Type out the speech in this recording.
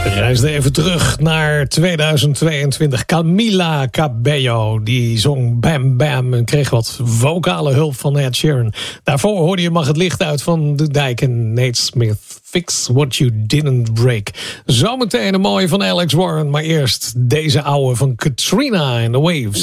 Reisde even terug naar 2022. Camila Cabello, die zong Bam Bam en kreeg wat vocale hulp van Ed Sheeran. Daarvoor hoorde je Mag het licht uit van De Dijk en Nate Smith. Fix What You Didn't Break. Zometeen een mooie van Alex Warren, maar eerst deze oude van Katrina and the Waves.